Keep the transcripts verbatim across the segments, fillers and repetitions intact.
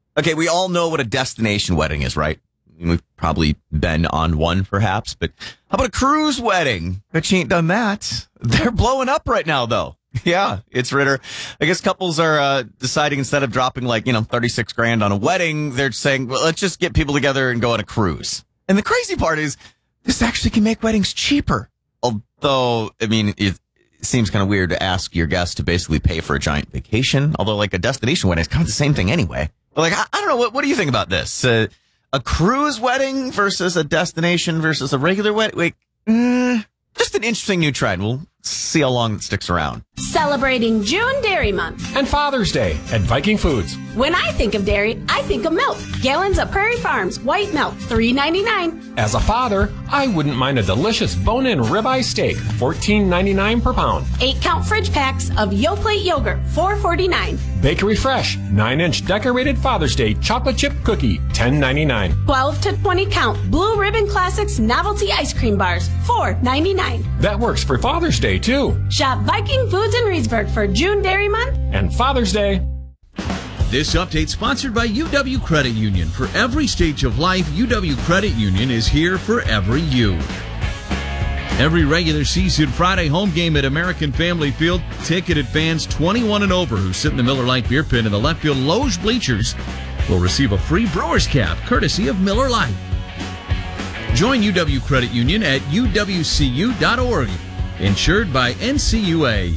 Okay, we all know what a destination wedding is, right? We've probably been on one, perhaps, but how about a cruise wedding? Bet you ain't done that. They're blowing up right now, though. Yeah, it's Ritter. I guess couples are uh, deciding instead of dropping like, you know, thirty-six grand on a wedding, they're saying, well, let's just get people together and go on a cruise. And the crazy part is this actually can make weddings cheaper. Although, I mean, it seems kind of weird to ask your guests to basically pay for a giant vacation. Although like a destination wedding is kind of the same thing anyway. But like, I, I don't know. What, what do you think about this? Uh, a cruise wedding versus a destination versus a regular wedding? Like, mm, just an interesting new trend. We'll see how long it sticks around. Celebrating June Dairy Month. And Father's Day at Viking Foods. When I think of dairy, I think of milk. Gallons of Prairie Farms white milk, three ninety-nine. As a father, I wouldn't mind a delicious bone-in ribeye steak, fourteen ninety-nine per pound. Eight count fridge packs of Yoplait yogurt, four forty-nine. Bakery Fresh, nine inch decorated Father's Day chocolate chip cookie, ten ninety-nine. twelve to twenty count Blue Ribbon Classics novelty ice cream bars, four ninety-nine. That works for Father's Day, too. Shop Viking Foods in Reedsburg for June Dairy Month and Father's Day. This update sponsored by U W Credit Union. For every stage of life, U W Credit Union is here for every you. Every regular season Friday home game at American Family Field, ticketed fans twenty-one and over who sit in the Miller Lite beer pit in the left field Loge bleachers will receive a free Brewers cap courtesy of Miller Lite. Join U W Credit Union at U W C U dot org. Insured by N C U A.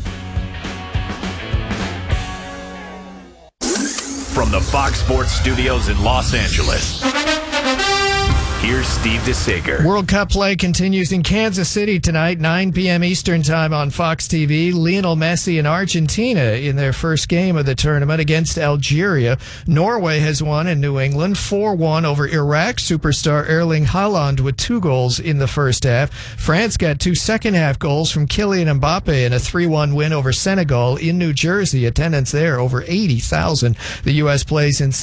From the Fox Sports Studios in Los Angeles, here's Steve DeSager. World Cup play continues in Kansas City tonight, nine p.m. Eastern time on Fox T V. Lionel Messi and Argentina in their first game of the tournament against Algeria. Norway has won in New England, four one over Iraq. Superstar Erling Haaland with two goals in the first half. France got two second-half goals from Kylian Mbappe in a three one win over Senegal in New Jersey. Attendance there over eighty thousand. The U S plays in